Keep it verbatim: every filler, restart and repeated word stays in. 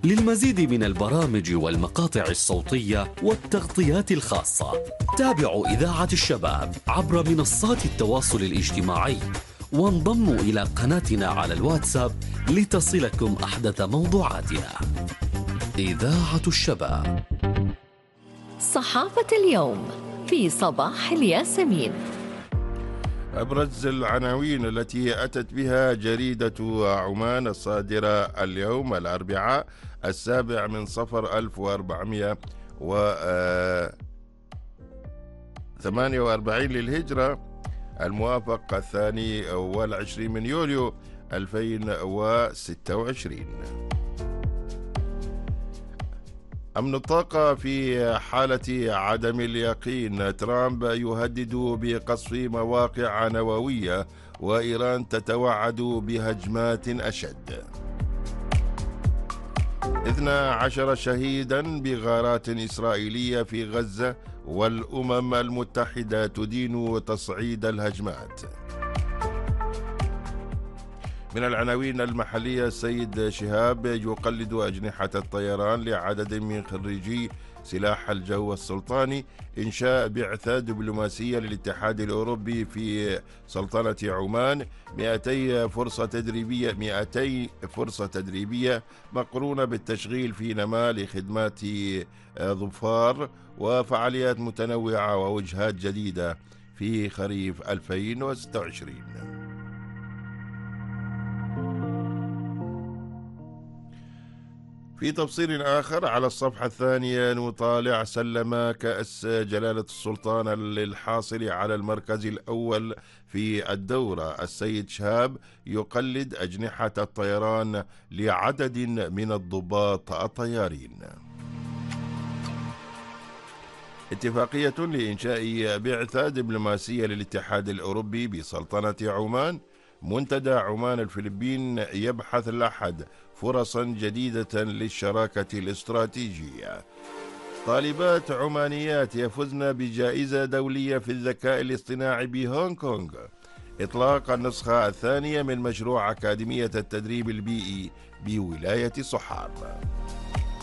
للمزيد من البرامج والمقاطع الصوتية والتغطيات الخاصة تابعوا إذاعة الشباب عبر منصات التواصل الاجتماعي، وانضموا إلى قناتنا على الواتساب لتصلكم أحدث موضوعاتنا. إذاعة الشباب. صحافة اليوم في صباح الياسمين. أبرز العناوين التي أتت بها جريدة عمان الصادرة اليوم الأربعاء السابع من صفر ألف وأربعمائة وثمانية وأربعين للهجرة، الموافق الثاني والعشرين من يوليو ألفين وستة وعشرين. أمن الطاقة في حالة عدم اليقين، ترامب يهدد بقصف مواقع نووية، وإيران تتوعد بهجمات أشد. اثني عشر شهيدا بغارات إسرائيلية في غزة، والأمم المتحدة تدين تصعيد الهجمات. من العناوين المحلية، السيد شهاب يقلد أجنحة الطيران لعدد من خريجي سلاح الجو السلطاني، إنشاء بعثة دبلوماسية للاتحاد الأوروبي في سلطنة عمان، مئتي فرصة تدريبية مئتي فرصة تدريبية مقرونة بالتشغيل في نماء لخدمات ظفار، وفعاليات متنوعة ووجهات جديدة في خريف ألفين وستة وعشرين. في تفصيل آخر على الصفحة الثانية نطالع: سلم كأس جلالة السلطان للحاصل على المركز الأول في الدورة، السيد شهاب يقلد أجنحة الطيران لعدد من الضباط الطيارين. اتفاقية لإنشاء بعثة دبلوماسية للاتحاد الأوروبي بسلطنة عمان، منتدى عمان الفلبين يبحث الأحد فرصا جديدة للشراكة الاستراتيجية. طالبات عمانيات يفزن بجائزة دولية في الذكاء الاصطناعي بهونغ كونغ. إطلاق النسخة الثانية من مشروع أكاديمية التدريب البيئي بولاية صحاب.